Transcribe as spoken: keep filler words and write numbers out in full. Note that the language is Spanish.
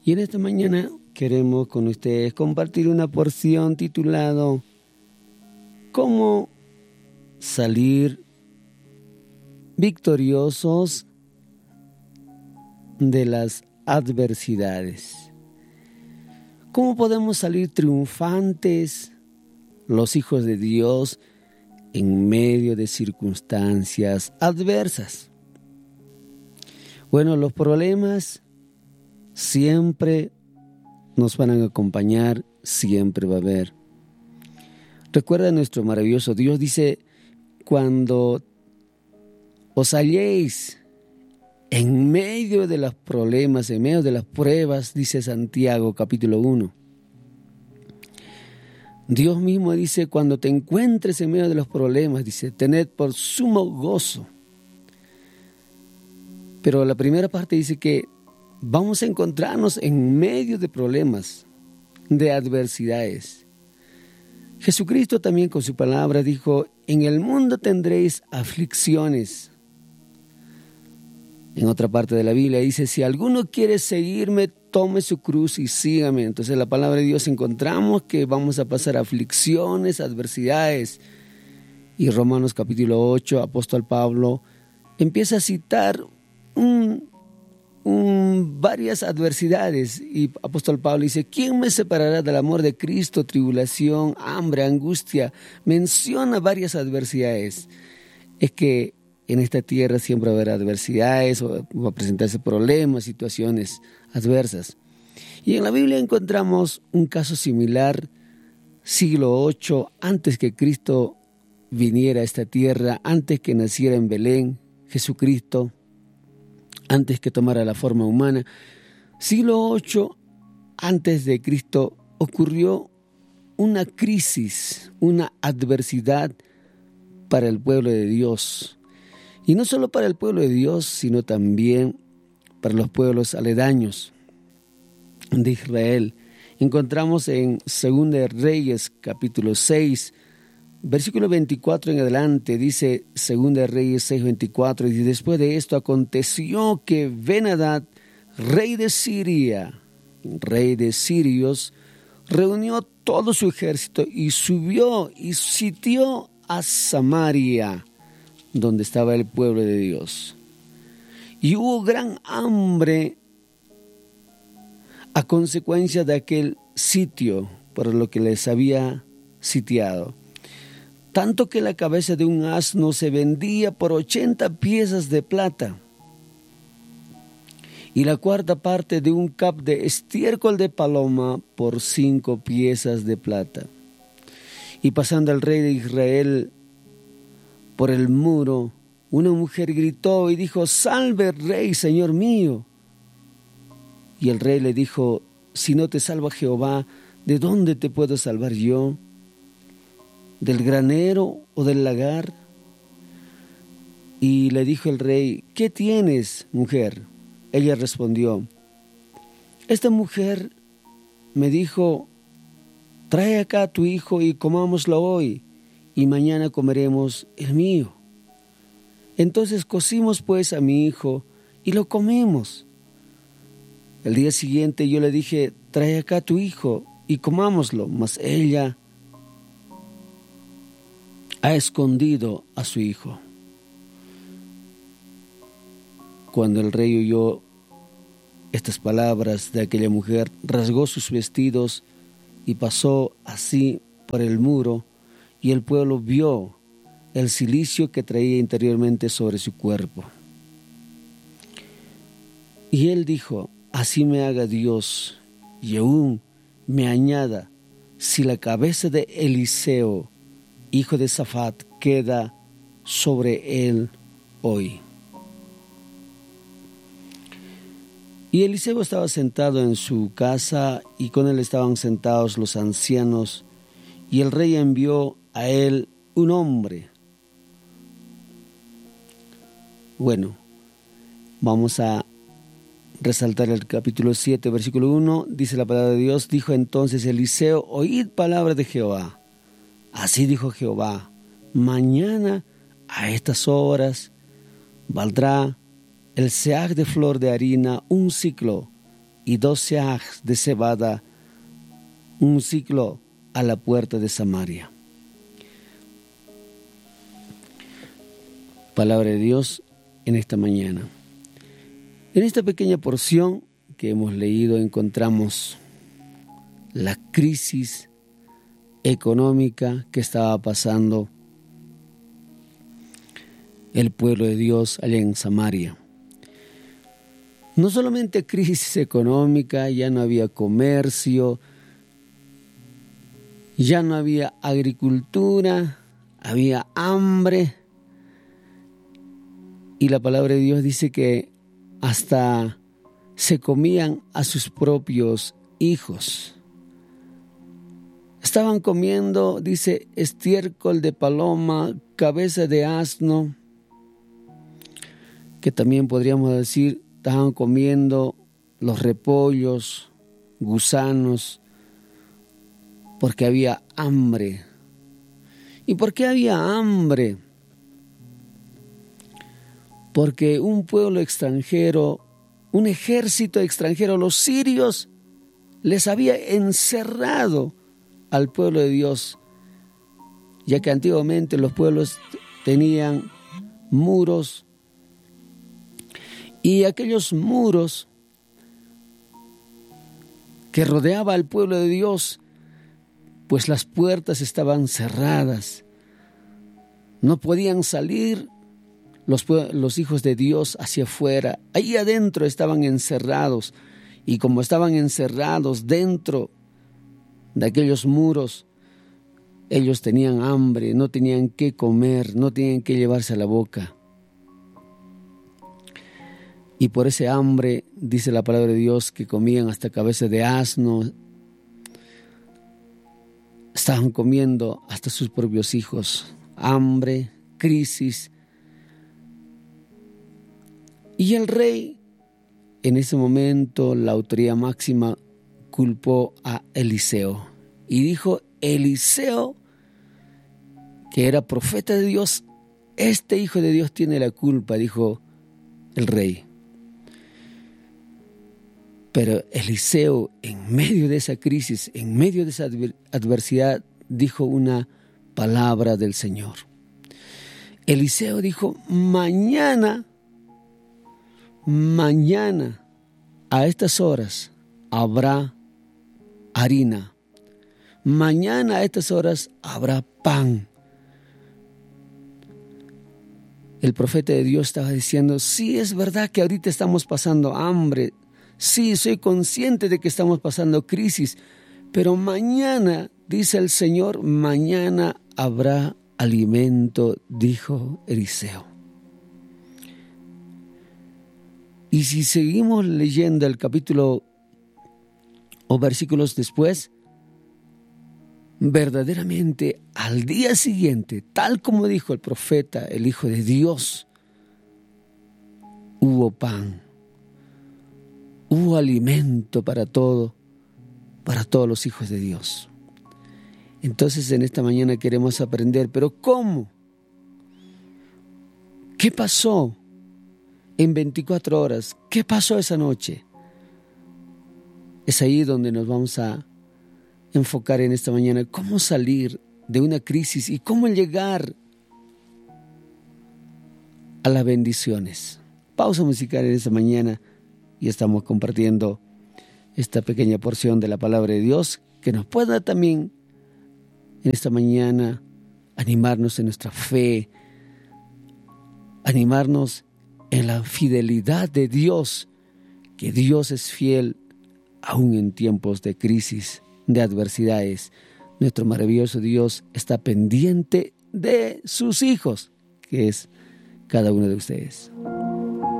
Y en esta mañana queremos con ustedes compartir una porción titulado ¿Cómo salir victoriosos de las adversidades? ¿Cómo podemos salir triunfantes los hijos de Dios en medio de circunstancias adversas? Bueno, los problemas siempre nos van a acompañar, siempre va a haber. Recuerda nuestro maravilloso Dios, dice, cuando os halléis en medio de los problemas, en medio de las pruebas, dice Santiago capítulo uno. Dios mismo dice, cuando te encuentres en medio de los problemas, dice, tened por sumo gozo. Pero la primera parte dice que vamos a encontrarnos en medio de problemas, de adversidades. Jesucristo también con su palabra dijo, en el mundo tendréis aflicciones. En otra parte de la Biblia dice, si alguno quiere seguirme, tome su cruz y sígame. Entonces en la palabra de Dios encontramos que vamos a pasar aflicciones, adversidades. Y Romanos capítulo ocho, apóstol Pablo empieza a citar un, un, varias adversidades. Y apóstol Pablo dice, ¿quién me separará del amor de Cristo? Tribulación, hambre, angustia. Menciona varias adversidades. Es que en esta tierra siempre va a haber adversidades, va a presentarse problemas, situaciones adversas. Y en la Biblia encontramos un caso similar, siglo ocho, antes que Cristo viniera a esta tierra, antes que naciera en Belén, Jesucristo, antes que tomara la forma humana. Siglo ocho, antes de Cristo, ocurrió una crisis, una adversidad para el pueblo de Dios. Y no solo para el pueblo de Dios, sino también para los pueblos aledaños de Israel. Encontramos en Segunda de Reyes, capítulo seis, versículo veinticuatro en adelante, dice Segunda de Reyes seis, veinticuatro, y después de esto aconteció que Ben-Hadad, rey de Siria, rey de sirios, reunió todo su ejército y subió y sitió a Samaria, donde estaba el pueblo de Dios. Y hubo gran hambre a consecuencia de aquel sitio por lo que les había sitiado. Tanto que la cabeza de un asno se vendía por ochenta piezas de plata, y la cuarta parte de un cap de estiércol de paloma por cinco piezas de plata. Y pasando el rey de Israel por el muro, una mujer gritó y dijo, salve rey, señor mío. Y el rey le dijo, si no te salva Jehová, ¿de dónde te puedo salvar yo? ¿Del granero o del lagar? Y le dijo el rey, ¿qué tienes, mujer? Ella respondió, esta mujer me dijo, trae acá a tu hijo y comámoslo hoy, y mañana comeremos el mío. Entonces cocimos pues a mi hijo y lo comimos. El día siguiente yo le dije, trae acá a tu hijo y comámoslo, mas ella ha escondido a su hijo. Cuando el rey oyó estas palabras de aquella mujer, rasgó sus vestidos y pasó así por el muro, y el pueblo vio el cilicio que traía interiormente sobre su cuerpo. Y él dijo, así me haga Dios, y aún me añada, si la cabeza de Eliseo, hijo de Safat, queda sobre él hoy. Y Eliseo estaba sentado en su casa, y con él estaban sentados los ancianos, y el rey envió a él un hombre. Bueno, vamos a resaltar el capítulo siete, versículo uno, dice la palabra de Dios, dijo entonces Eliseo, oíd palabra de Jehová. Así dijo Jehová, mañana a estas horas valdrá el seah de flor de harina un ciclo, y doce ajes de cebada, un ciclo a la puerta de Samaria. Palabra de Dios en esta mañana. En esta pequeña porción que hemos leído encontramos la crisis económica que estaba pasando el pueblo de Dios allá en Samaria. No solamente crisis económica, ya no había comercio, ya no había agricultura, había hambre. Y la palabra de Dios dice que hasta se comían a sus propios hijos. Estaban comiendo, dice, estiércol de paloma, cabeza de asno, que también podríamos decir, estaban comiendo los repollos, gusanos, porque había hambre. ¿Y por qué había hambre? Porque un pueblo extranjero, un ejército extranjero, los sirios, les había encerrado al pueblo de Dios, ya que antiguamente los pueblos tenían muros, y aquellos muros que rodeaba al pueblo de Dios, pues las puertas estaban cerradas, no podían salir los, los hijos de Dios hacia afuera, ahí adentro estaban encerrados, y como estaban encerrados dentro de aquellos muros, ellos tenían hambre, no tenían qué comer, no tenían qué llevarse a la boca. Y por ese hambre, dice la palabra de Dios, que comían hasta cabeza de asno, estaban comiendo hasta sus propios hijos. Hambre, crisis. Y el rey, en ese momento, la autoridad máxima culpó a Eliseo. Y dijo, Eliseo, que era profeta de Dios, este hijo de Dios tiene la culpa, dijo el rey. Pero Eliseo, en medio de esa crisis, en medio de esa adversidad, dijo una palabra del Señor. Eliseo dijo, mañana, mañana, a estas horas, habrá harina. Mañana a estas horas habrá pan. El profeta de Dios estaba diciendo, sí, es verdad que ahorita estamos pasando hambre. Sí, soy consciente de que estamos pasando crisis, pero mañana, dice el Señor, mañana habrá alimento, dijo Eliseo. Y si seguimos leyendo el capítulo o versículos después, verdaderamente al día siguiente, tal como dijo el profeta, el Hijo de Dios, hubo pan. Hubo alimento para todo, para todos los hijos de Dios. Entonces en esta mañana queremos aprender, ¿pero cómo? ¿Qué pasó en veinticuatro horas? ¿Qué pasó esa noche? Es ahí donde nos vamos a enfocar en esta mañana, cómo salir de una crisis y cómo llegar a las bendiciones. Pausa musical en esta mañana. Y estamos compartiendo esta pequeña porción de la palabra de Dios que nos pueda también en esta mañana animarnos en nuestra fe, animarnos en la fidelidad de Dios, que Dios es fiel aún en tiempos de crisis, de adversidades. Nuestro maravilloso Dios está pendiente de sus hijos, que es cada uno de ustedes.